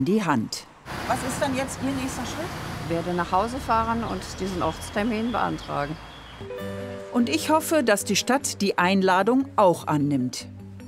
die Hand. Was ist dann jetzt Ihr nächster Schritt? Ich werde nach Hause fahren und diesen Ortstermin beantragen. Und ich hoffe, dass die Stadt die Einladung auch annimmt.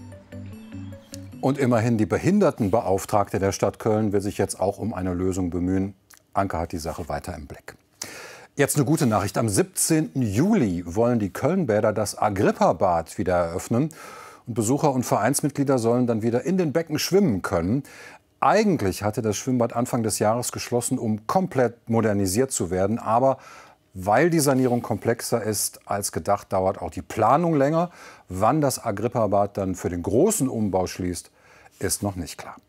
Und immerhin die Behindertenbeauftragte der Stadt Köln will sich jetzt auch um eine Lösung bemühen. Anke hat die Sache weiter im Blick. Jetzt eine gute Nachricht. Am 17. Juli wollen die Kölnbäder das Agrippa-Bad wieder eröffnen. Und Besucher und Vereinsmitglieder sollen dann wieder in den Becken schwimmen können. Eigentlich hatte das Schwimmbad Anfang des Jahres geschlossen, um komplett modernisiert zu werden. Aber weil die Sanierung komplexer ist als gedacht, dauert auch die Planung länger. Wann das Agrippa-Bad dann für den großen Umbau schließt, ist noch nicht klar.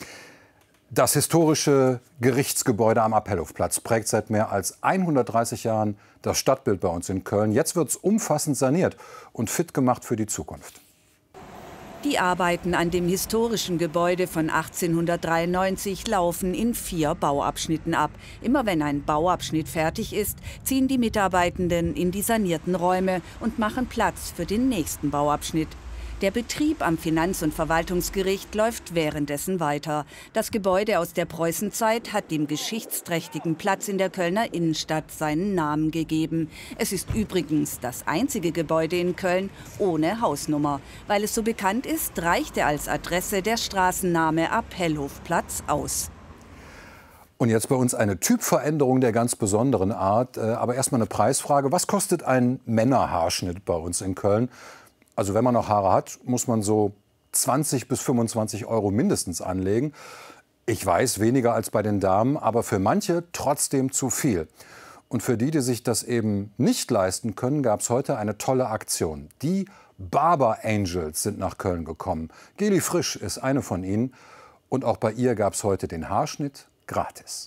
Das historische Gerichtsgebäude am Appellhofplatz prägt seit mehr als 130 Jahren das Stadtbild bei uns in Köln. Jetzt wird es umfassend saniert und fit gemacht für die Zukunft. Die Arbeiten an dem historischen Gebäude von 1893 laufen in 4 Bauabschnitten ab. Immer wenn ein Bauabschnitt fertig ist, ziehen die Mitarbeitenden in die sanierten Räume und machen Platz für den nächsten Bauabschnitt. Der Betrieb am Finanz- und Verwaltungsgericht läuft währenddessen weiter. Das Gebäude aus der Preußenzeit hat dem geschichtsträchtigen Platz in der Kölner Innenstadt seinen Namen gegeben. Es ist übrigens das einzige Gebäude in Köln ohne Hausnummer. Weil es so bekannt ist, reichte als Adresse der Straßenname Appellhofplatz aus. Und jetzt bei uns eine Typveränderung der ganz besonderen Art. Aber erstmal eine Preisfrage. Was kostet ein Männerhaarschnitt bei uns in Köln? Also wenn man noch Haare hat, muss man so 20 bis 25 € mindestens anlegen. Ich weiß, weniger als bei den Damen, aber für manche trotzdem zu viel. Und für die, die sich das eben nicht leisten können, gab es heute eine tolle Aktion. Die Barber Angels sind nach Köln gekommen. Geli Frisch ist eine von ihnen. Und auch bei ihr gab es heute den Haarschnitt gratis.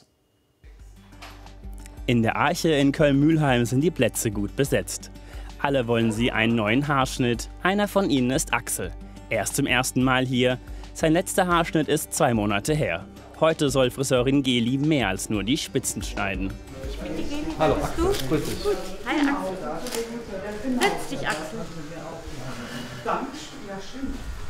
In der Arche in Köln-Mülheim sind die Plätze gut besetzt. Alle wollen sie einen neuen Haarschnitt. Einer von ihnen ist Axel. Er ist zum ersten Mal hier. Sein letzter Haarschnitt ist 2 Monate her. Heute soll Friseurin Geli mehr als nur die Spitzen schneiden. Ich bin die Geli. Hallo Axel. Grüß dich. Gut. Hi Axel. Setz dich, Axel. Danke. Ja, schön.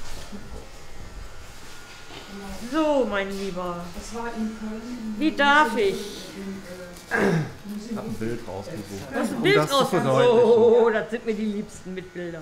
So, mein Lieber. Wie darf ich? Ich habe ein Bild rausgesucht. Du hast ein Bild rausgesucht? Oh, das sind mir die liebsten Mitbilder.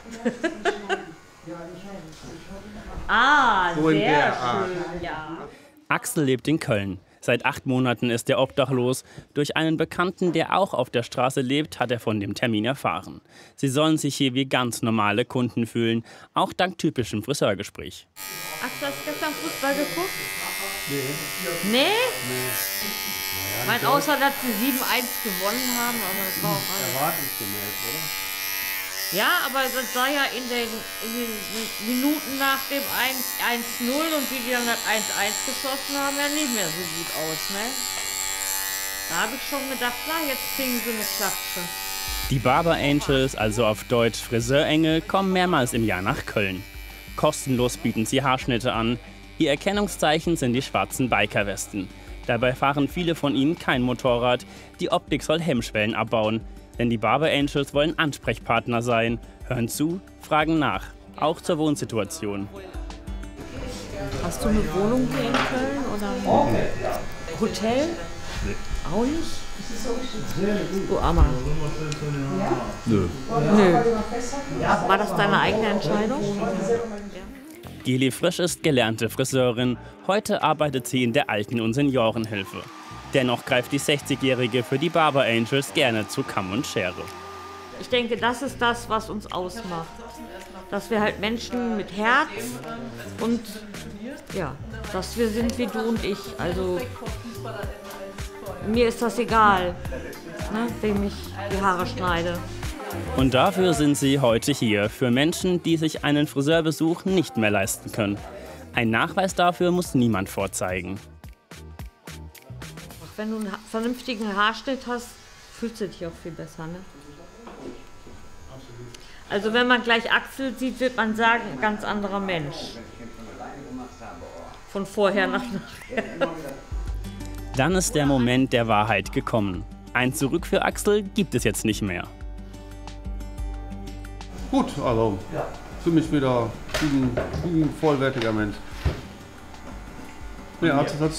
So sehr schön, ja. Axel lebt in Köln. Seit 8 Monaten ist er obdachlos. Durch einen Bekannten, der auch auf der Straße lebt, hat er von dem Termin erfahren. Sie sollen sich hier wie ganz normale Kunden fühlen, auch dank typischem Friseurgespräch. Axel, hast du gestern Fußball geguckt? Nee. Nee? Ich meine, außer dass sie 7-1 gewonnen haben, aber das war auch alles. Erwartungsgemäß, oder? Ja, aber das sah ja in den Minuten nach dem 1-0 und wie die dann das 1-1 geschossen haben, ja nicht mehr so gut aus, ne? Da habe ich schon gedacht, na, jetzt kriegen sie eine Klatsche. Die Barber Angels, also auf Deutsch Friseurengel, kommen mehrmals im Jahr nach Köln. Kostenlos bieten sie Haarschnitte an. Ihr Erkennungszeichen sind die schwarzen Bikerwesten. Dabei fahren viele von ihnen kein Motorrad. Die Optik soll Hemmschwellen abbauen. Denn die Barber Angels wollen Ansprechpartner sein. Hören zu, fragen nach. Auch zur Wohnsituation. Hast du eine Wohnung hier in Köln oder ein Hotel? Nee. Auch nicht? Du Armer. Nö. Nö. War das deine eigene Entscheidung? Geli Frisch ist gelernte Friseurin. Heute arbeitet sie in der Alten- und Seniorenhilfe. Dennoch greift die 60-Jährige für die Barber Angels gerne zu Kamm und Schere. Ich denke, das ist das, was uns ausmacht. Dass wir halt Menschen mit Herz und ja, dass wir sind wie du und ich. Also mir ist das egal, ne, wem ich die Haare schneide. Und dafür sind sie heute hier, für Menschen, die sich einen Friseurbesuch nicht mehr leisten können. Ein Nachweis dafür muss niemand vorzeigen. Wenn du einen vernünftigen Haarschnitt hast, fühlst du dich auch viel besser, ne? Also wenn man gleich Axel sieht, wird man sagen, ein ganz anderer Mensch. Von vorher nach nachher. Dann ist der Moment der Wahrheit gekommen. Ein Zurück für Axel gibt es jetzt nicht mehr. Gut, also für mich wieder ein vollwertiger Mensch. Ja, hat